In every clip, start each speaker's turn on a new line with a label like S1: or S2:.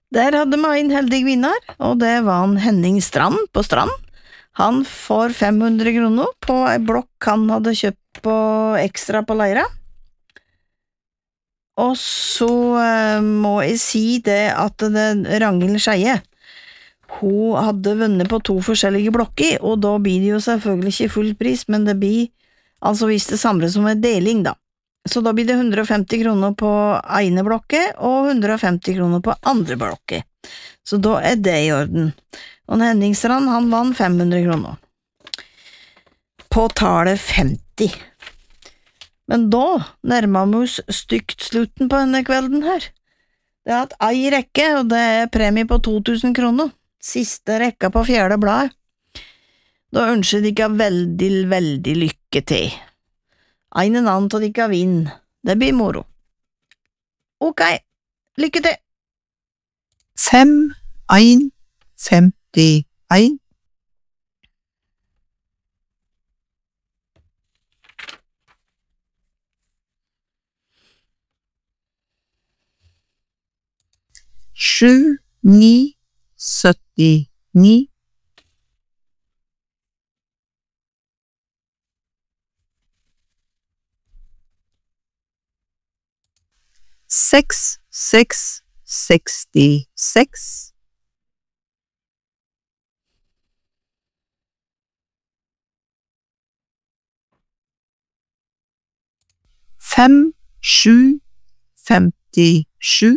S1: Der hadde vi en heldig vinner, og det var en Henning Strand på Strand. Han får 500 kroner på en blokk han hadde kjøpt på ekstra på Leira. Og så må jeg si det at Ragnhild Skeie, hun hadde vunnet på 2 forskjellige blokker, og da blir det jo selvfølgelig ikke full pris, men det blir altså hvis det samles som en deling da. Så da blir det 150 kroner på ene blokket, og 150 kroner på andre blokket. Så da det i orden. Og Henning Strand, han vann 500 kroner. På tallet 50. Men da nærmer vi oss stygt slutten på denne kvelden her. Det hatt ei rekke, og det premie på 2000 kroner. Siste rekka på 4. bladet. Da ønsker jeg dere veldig, veldig lykke til. En annen av dere vinner. Det blir moro. Ok, lykke til!
S2: 5, 1, 51. 7, 9, 79. 6, 6, 66. 5, 7, 57.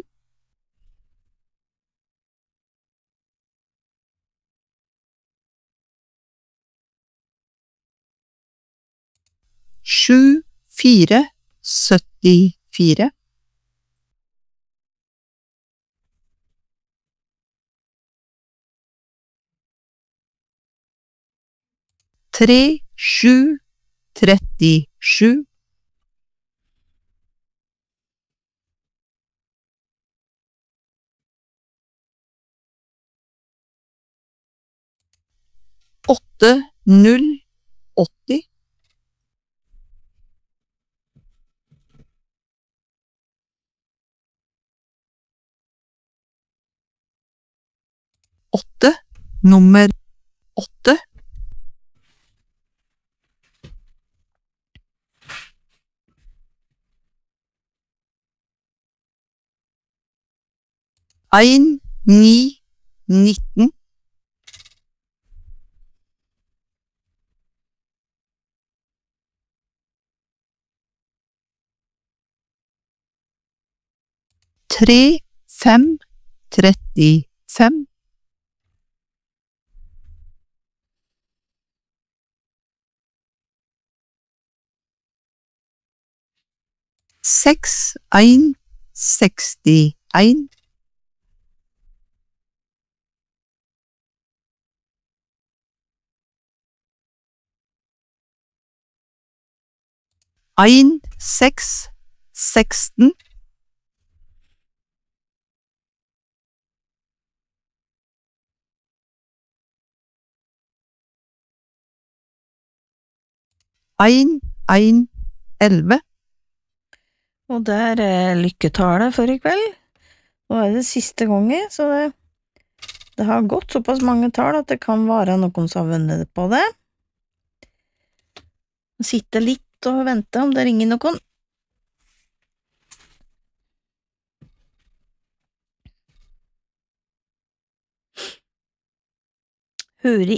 S2: 7, 4, 74. 3, 7, 37. 8, 0, 80. 8, nummer 8. 1, 9, 19. 3, 5, 35. 6, 1, 61. 1, 6, 16. 1, 1, 11.
S1: Og der lykketallet for i kveld. Nå det siste gangen, så det har gått såpass mange tall at det kan være noen som har vunnet på det. Sitte litt og vente om det ringer noen. Hører